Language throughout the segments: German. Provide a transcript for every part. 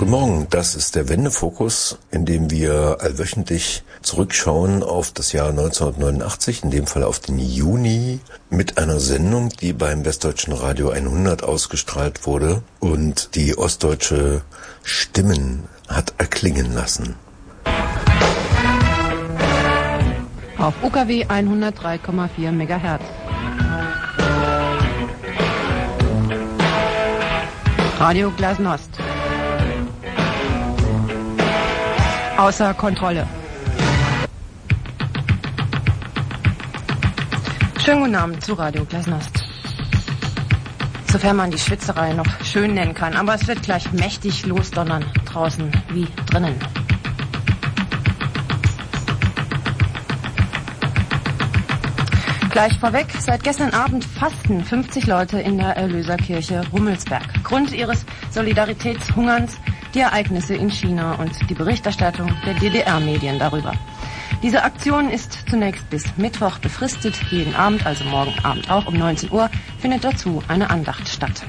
Guten Morgen, das ist der Wendefokus, in dem wir allwöchentlich zurückschauen auf das Jahr 1989, in dem Fall auf den Juni, mit einer Sendung, die beim Westdeutschen Radio 100 ausgestrahlt wurde und die ostdeutsche Stimmen hat erklingen lassen. Auf UKW 103,4 MHz. Radio Glasnost. Außer Kontrolle. Schönen guten Abend zu Radio Glasnost. Sofern man die Schwitzerei noch schön nennen kann, aber es wird gleich mächtig losdonnern, draußen wie drinnen. Gleich vorweg, seit gestern Abend fasten 50 Leute in der Erlöserkirche Rummelsberg. Grund ihres Solidaritätshungerns die Ereignisse in China und die Berichterstattung der DDR-Medien darüber. Diese Aktion ist zunächst bis Mittwoch befristet. Jeden Abend, also morgen Abend auch um 19 Uhr, findet dazu eine Andacht statt.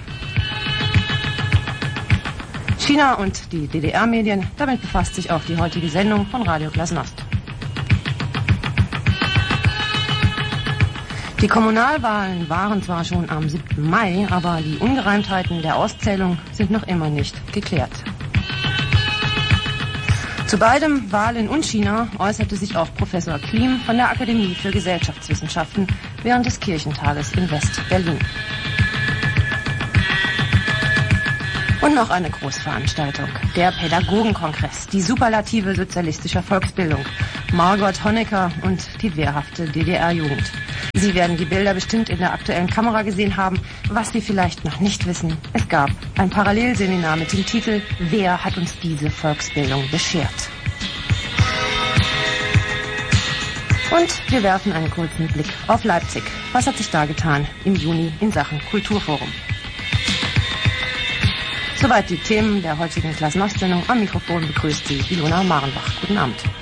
China und die DDR-Medien, damit befasst sich auch die heutige Sendung von Radio Glasnost. Die Kommunalwahlen waren zwar schon am 7. Mai, aber die Ungereimtheiten der Auszählung sind noch immer nicht geklärt. Zu beidem, Wahlen und China, äußerte sich auch Professor Klim von der Akademie für Gesellschaftswissenschaften während des Kirchentages in West-Berlin. Und noch eine Großveranstaltung, der Pädagogenkongress, die Superlative sozialistischer Volksbildung, Margot Honecker und die wehrhafte DDR-Jugend. Sie werden die Bilder bestimmt in der aktuellen Kamera gesehen haben. Was Sie vielleicht noch nicht wissen, es gab ein Parallelseminar mit dem Titel Wer hat uns diese Volksbildung beschert? Und wir werfen einen kurzen Blick auf Leipzig. Was hat sich da getan im Juni in Sachen Kulturforum? Soweit die Themen der heutigen Glasnost-Sendung. Am Mikrofon begrüßt Sie Ilona Marenbach. Guten Abend.